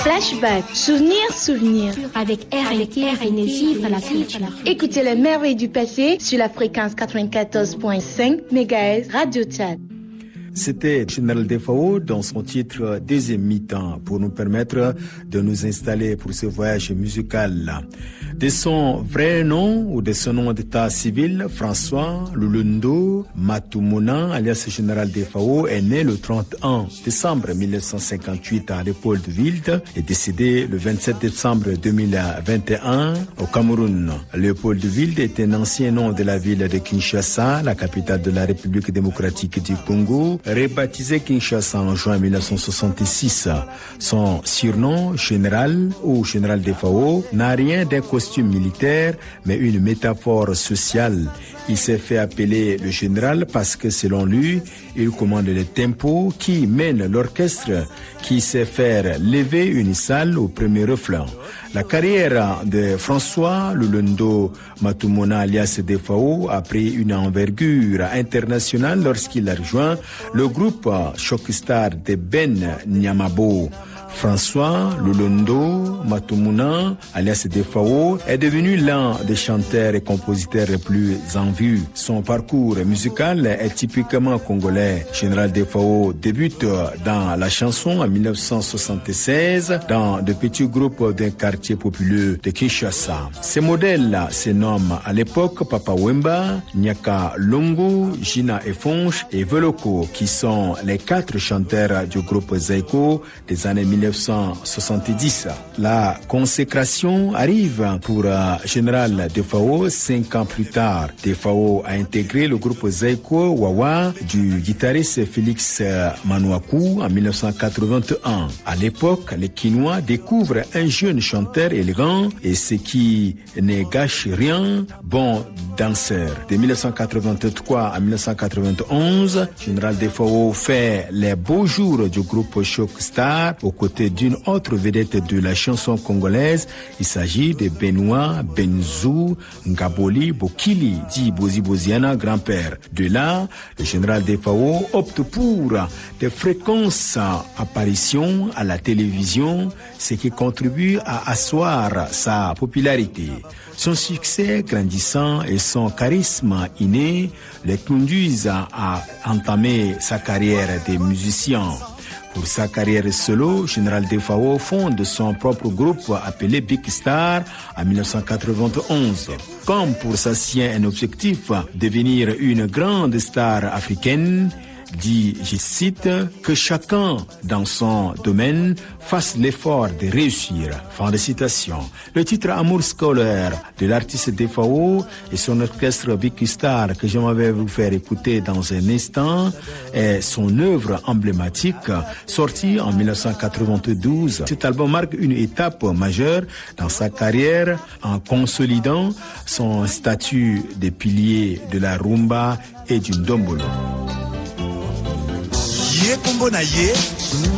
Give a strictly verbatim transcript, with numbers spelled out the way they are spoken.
Flashback, souvenirs, souvenirs. Avec R L T, Énergie, pour la culture. Écoutez les merveilles du passé sur la fréquence quatre-vingt-quatorze virgule cinq mégahertz Radio Tchad. C'était Général Defao dans son titre Deuxième mi-temps pour nous permettre de nous installer pour ce voyage musical. De son vrai nom ou de son nom d'état civil, François Lulundo Matumuna, alias Général Defao, est né le trente et un décembre mille neuf cent cinquante-huit à Léopoldville et décédé le vingt-sept décembre deux mille vingt et un au Cameroun. Léopoldville est un ancien nom de la ville de Kinshasa, la capitale de la République démocratique du Congo, rebaptisé Kinshasa en juin mille neuf cent soixante-six. Son surnom, Général ou Général Defao, n'a rien d'un costume militaire, mais une métaphore sociale. Il s'est fait appeler le général parce que, selon lui, il commande le tempo qui mène l'orchestre, qui sait faire lever une salle au premier refrain. La carrière de François Lulundo Matumuna alias Defao a pris une envergure internationale lorsqu'il a rejoint le groupe Choc Star de Ben Nyamabo. François Lulundo Matumuna, alias Defao, est devenu l'un des chanteurs et compositeurs les plus en vue. Son parcours musical est typiquement congolais. Général Defao débute dans la chanson en mille neuf cent soixante-seize dans de petits groupes d'un quartier populeux de Kinshasa. Ces modèles se nomment à l'époque Papa Wemba, Nyaka Lungu, Gina Efonche et Veloko, qui sont les quatre chanteurs du groupe Zaiko des années mille neuf cent soixante-dix. La consécration arrive pour euh, Général Defao cinq ans plus tard. Defao a intégré le groupe Zaiko Wawa du guitariste Félix Manouakou en mille neuf cent quatre-vingt-un. À l'époque, les Kinois découvrent un jeune chanteur élégant et ce qui ne gâche rien, bon danseur. De mille neuf cent quatre-vingt-trois à mille neuf cent quatre-vingt-onze, Général Defao fait les beaux jours du groupe Choc Star aux côtés d'une autre vedette de la chanson congolaise. Il s'agit de Benoît Benzou Ngaboli Bokili, dit Bozi Boziana, grand-père. De là, le général Defao opte pour des fréquences apparitions à la télévision, ce qui contribue à asseoir sa popularité. Son succès grandissant et son charisme inné le conduisent à entamer sa carrière de musicien. Pour sa carrière solo, Général Defao fonde son propre groupe appelé Big Star en mille neuf cent quatre-vingt-onze. Comme pour s'assied un objectif, devenir une grande star africaine, dit, je cite, que chacun dans son domaine fasse l'effort de réussir. Fin de citation. Le titre Amour scolaire de l'artiste Defao et son orchestre Big Star que j'aimerais vous faire écouter dans un instant est son œuvre emblématique sortie en mille neuf cent quatre-vingt-douze. Cet album marque une étape majeure dans sa carrière en consolidant son statut de pilier de la rumba et du ndombolo. Ye kombo na ye